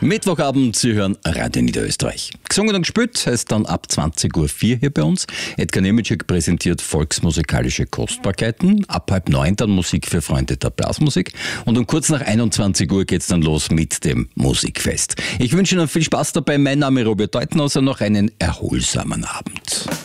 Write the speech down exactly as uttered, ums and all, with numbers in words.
Mittwochabend, Sie hören Radio Niederösterreich. Gesungen und gespielt heißt dann ab zwanzig Uhr vier hier bei uns. Edgar Nemetschek präsentiert volksmusikalische Kostbarkeiten. Ab halb neun dann Musik für Freunde der Blasmusik. Und um kurz nach einundzwanzig Uhr geht's dann los mit dem Musikfest. Ich wünsche Ihnen viel Spaß dabei. Mein Name ist Robert Deutenhauser. Noch einen erholsamen Abend.